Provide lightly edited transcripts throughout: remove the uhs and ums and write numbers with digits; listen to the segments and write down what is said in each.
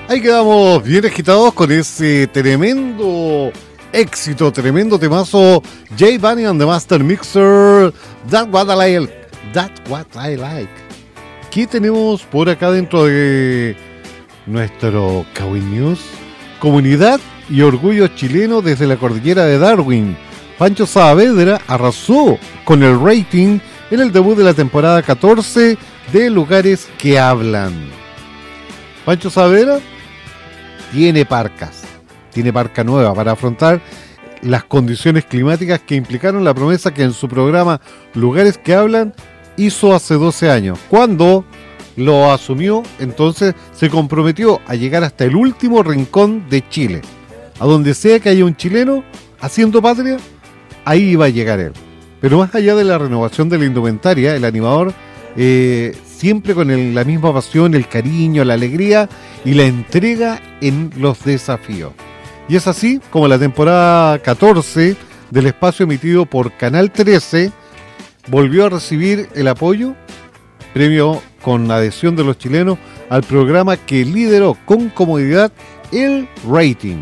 Ahí quedamos bien agitados con ese tremendo éxito, tremendo temazo. J Bunny and the Master Mixer. That's what I like. ¿Qué tenemos por acá dentro de nuestro Kawin News? Comunidad y orgullo chileno desde la cordillera de Darwin. Pancho Saavedra arrasó con el rating en el debut de la temporada 14 de Lugares que Hablan. Pancho Saavedra tiene parca nueva para afrontar las condiciones climáticas que implicaron la promesa que en su programa Lugares que Hablan hizo hace 12 años. Cuando lo asumió, entonces se comprometió a llegar hasta el último rincón de Chile. A donde sea que haya un chileno haciendo patria, ahí iba a llegar él. Pero más allá de la renovación de la indumentaria, el animador siempre con la misma pasión, el cariño, la alegría y la entrega en los desafíos. Y es así como la temporada 14 del espacio emitido por Canal 13 volvió a recibir el apoyo, premio con adhesión de los chilenos al programa que lideró con comodidad el rating.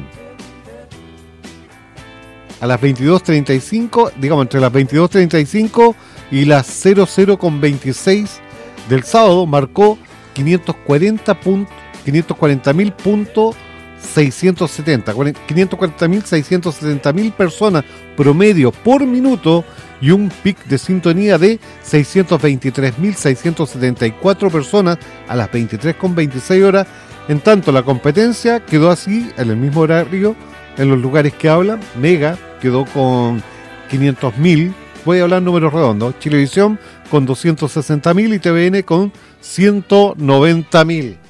A las 22:35, digamos entre las 22:35 y las 00:26 del sábado marcó 540.670 personas promedio por minuto y un pic de sintonía de 623.674 personas a las 23:26 horas. En tanto, la competencia quedó así en el mismo horario en los Lugares que Hablan. Mega quedó con 500.000, voy a hablar números redondos, Chilevisión con 260.000 y TVN con 190.000.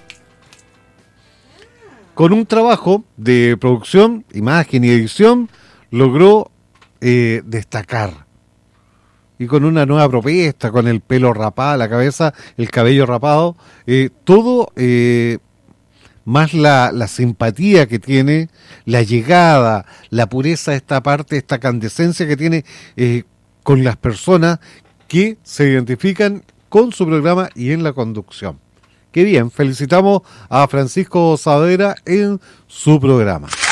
Con un trabajo de producción, imagen y edición, logró destacar. Y con una nueva propuesta, con el pelo rapado, la cabeza, el cabello rapado, todo más la simpatía que tiene, la llegada, la pureza de esta parte, esta candescencia que tiene con las personas que se identifican con su programa y en la conducción. Qué bien, felicitamos a Francisco Saavedra en su programa.